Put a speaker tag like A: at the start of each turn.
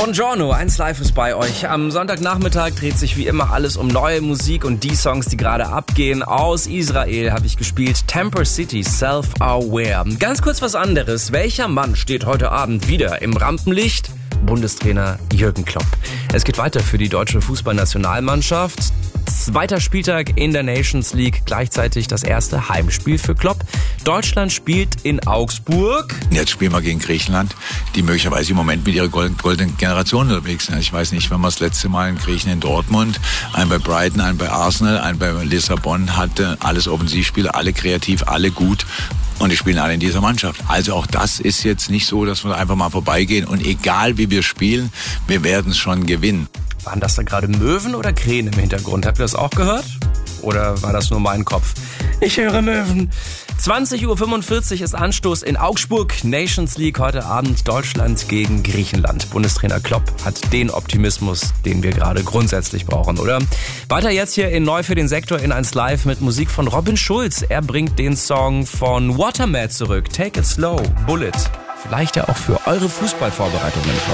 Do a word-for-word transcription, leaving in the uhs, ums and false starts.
A: Buongiorno, eins Live ist bei euch. Am Sonntagnachmittag dreht sich wie immer alles um neue Musik und die Songs, die gerade abgehen. Aus Israel habe ich gespielt Temper City, Self-Aware. Ganz kurz was anderes. Welcher Mann steht heute Abend wieder im Rampenlicht? Bundestrainer Jürgen Klopp. Es geht weiter für die deutsche Fußballnationalmannschaft. Zweiter Spieltag in der Nations League, gleichzeitig das erste Heimspiel für Klopp. Deutschland spielt in Augsburg.
B: Jetzt spielen wir gegen Griechenland, die möglicherweise im Moment mit ihrer goldenen Generation unterwegs sind. Ich weiß nicht, wenn wir das letzte Mal in Griechen in Dortmund, einen bei Brighton, einen bei Arsenal, einen bei Lissabon hatte, alles Offensivspieler, alle kreativ, alle gut. Und die spielen alle in dieser Mannschaft. Also auch das ist jetzt nicht so, dass wir einfach mal vorbeigehen. Und egal wie wir spielen, wir werden es schon gewinnen.
A: Waren das da gerade Möwen oder Krähen im Hintergrund? Habt ihr das auch gehört? Oder war das nur mein Kopf? Ich höre Möwen. zwanzig Uhr fünfundvierzig ist Anstoß in Augsburg. Nations League heute Abend, Deutschland gegen Griechenland. Bundestrainer Klopp hat den Optimismus, den wir gerade grundsätzlich brauchen, oder? Weiter jetzt hier in Neu für den Sektor in eins Live mit Musik von Robin Schulz. Er bringt den Song von Waterman zurück. Take it slow, Bullet. Vielleicht ja auch für eure Fußballvorbereitungen.